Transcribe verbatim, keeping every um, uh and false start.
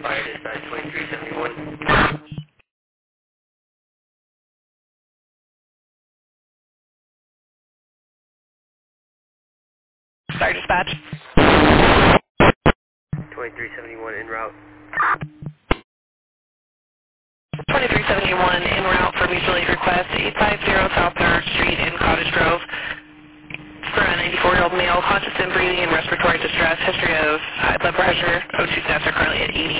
Fire dispatch twenty-three seventy-one. Fire dispatch. twenty-three seventy-one en route. twenty-three seventy-one en route for mutual aid request, eight five zero South Third Street in Cottage Grove. For a ninety-four-year-old male, conscious and breathing and respiratory distress, history of high blood pressure, O two stats are currently at eighty.